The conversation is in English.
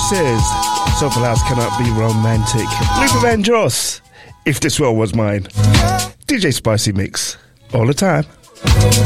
says Soulful House cannot be romantic. Luther Vandross, If This World Was Mine. DJ Spicy Mix, all the time.